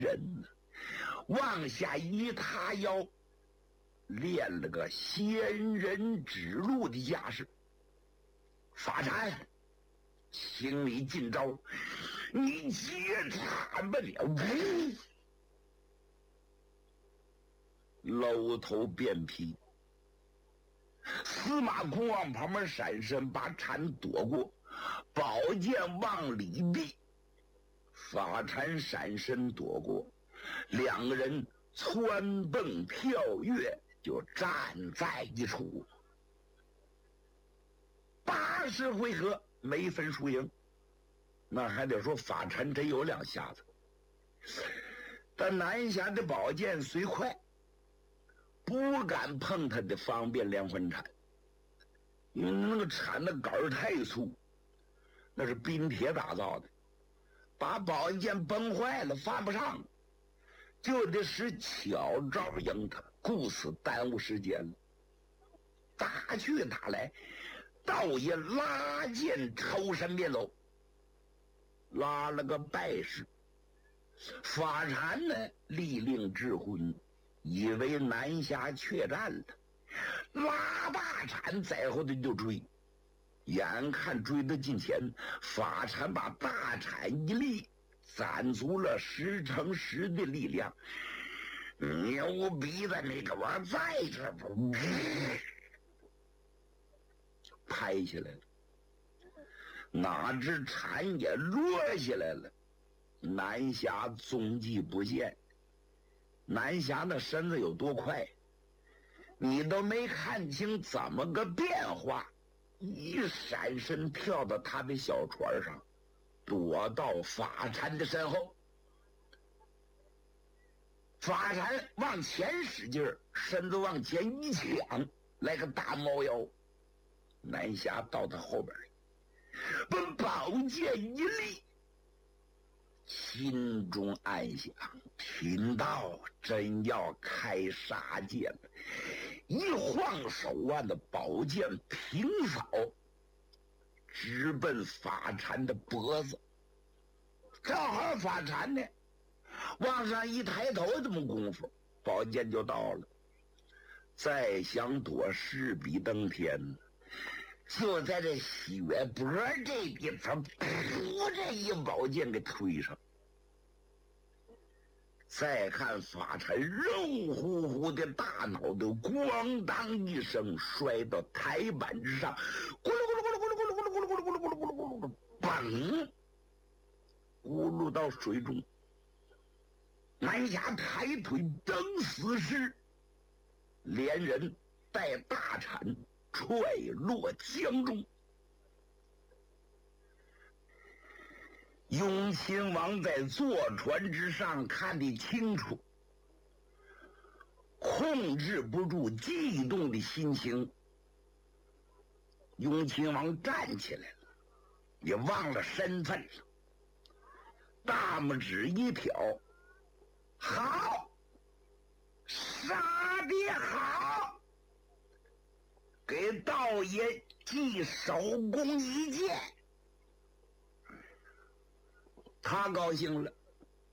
人呢，往下一塌腰，练了个仙人指路的架势。法禅请你进招，你接禅不了。搂头便劈，司马孔往旁边闪身，把禅躲过，宝剑往里逼，法禅闪身躲过，两个人蹿蹦跳跃，就站在一处。80回合没分输赢，那还得说法禅真有两下子。但南侠的宝剑虽快，不敢碰他的方便连环铲，因为那个铲的杆儿太粗，那是冰铁打造的，把宝剑崩坏了，发不上，就得使巧招赢他，顾此耽误时间了。打去打来，道爷拉剑抽身便走，拉了个败势。法禅呢，立令智昏，以为南侠确战了，拉大铲在后头就追，眼看追得近前，法禅把大铲一立，攒足了10×10的力量。牛逼的，你给我在这不拍下来了，哪知铲也落下来了，南侠踪迹不见。南侠那身子有多快，你都没看清怎么个变化，一闪身跳到他的小船上，躲到法禅的身后。法禅往前使劲儿，身子往前一抢，来个大猫腰。南侠到他后边来，把宝剑一立，心中暗想：贫道真要开杀戒了。一晃手腕的宝剑平扫，直奔法禅的脖子。正好法禅呢往上一抬头，这么功夫宝剑就到了。再想躲势比登天，就在这血脖这地方噗，这一宝剑给推上。再看法禅肉乎乎的大脑袋咣当一声摔到台板之上，咕噜咕噜咕噜咕噜咕噜咕噜咕噜咕噜咕噜咕噜咕噜咕噜，嘣，咕噜到水中。南侠抬腿蹬死尸，连人带大铲踹落江中。雍亲王在坐船之上看得清楚，控制不住激动的心情。雍亲王站起来了，也忘了身份了，大拇指一挑，好，杀得好，给道爷记首功一件。他高兴了。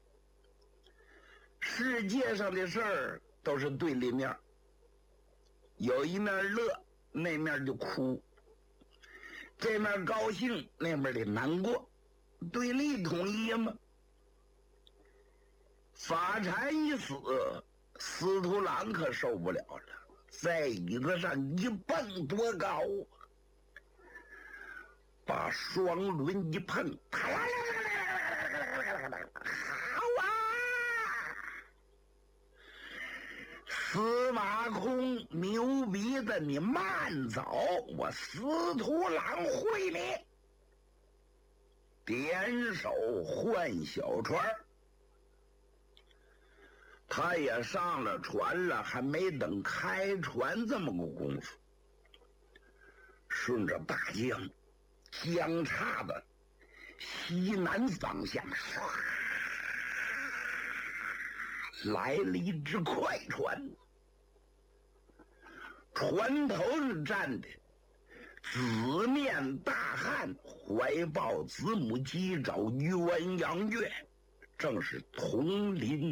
世界上的事儿都是对立面，有一面乐，那面就哭；这面高兴，那面得难过，对立统一吗？法禅一死，司徒郎可受不了了，在椅子上一蹦多高，把双轮一碰，好啊！司马空牛逼的，你慢走，我司徒郎会你。点手换小船，他也上了船了，还没等开船这么个功夫，顺着大江江岔的西南方向，唰来了一只快船，船头上站的紫面大汉，怀抱子母鸡爪鸳鸯月， 正是铜林